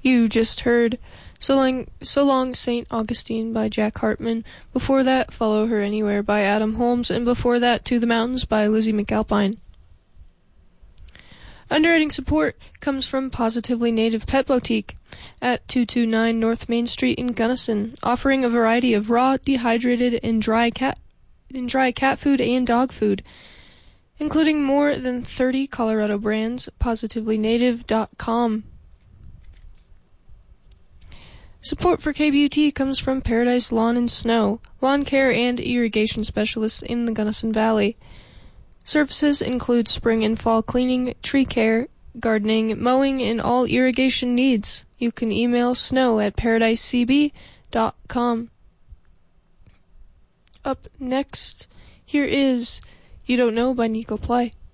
You just heard So Long St. Augustine by Jack Hartman. Before that, Follow Her Anywhere by Adam Holmes. And before that, To the Mountains by Lizzie McAlpine. Underwriting support comes from Positively Native Pet Boutique at 229 North Main Street in Gunnison, offering a variety of raw, dehydrated, and dry cat food and dog food, including more than 30 Colorado brands. PositivelyNative.com. Support for KBUT comes from Paradise Lawn and Snow, lawn care and irrigation specialists in the Gunnison Valley. Services include spring and fall cleaning, tree care, gardening, mowing, and all irrigation needs. You can email snow@paradisecb.com. Up next, here is You Don't Know by Nico Ply.